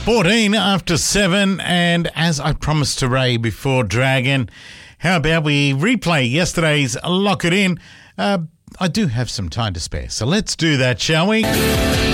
14 after 7, and as I promised to Ray before Dragon, how about we replay yesterday's Lock It In? I do have some time to spare, so let's do that, shall we?